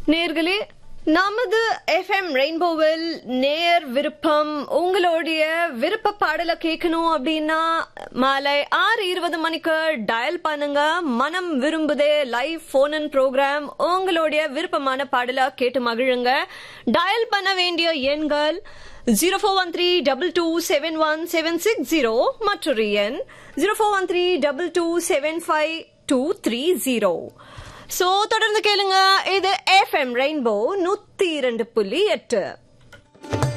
நேர்களே, நமது FM ரெயின்போவில் நேர் விருப்பம் உங்களுடைய விருப்ப பாடலை கேட்கணும் அப்படின்னா மாலை 6:20 மணிக்கு டயல் பண்ணுங்க. மனம் விரும்புதே லைவ் போன் இன் ப்ரோக்ராம். உங்களுடைய விருப்பமான பாடலை கேட்டு மகிழுங்க. டயல் பண்ண வேண்டிய எண்கள் 0413227170 மற்றொரு எண் 041322752330. சோ தொடர்ந்து கேளுங்க. இது FM ரெயின்போ 102.8.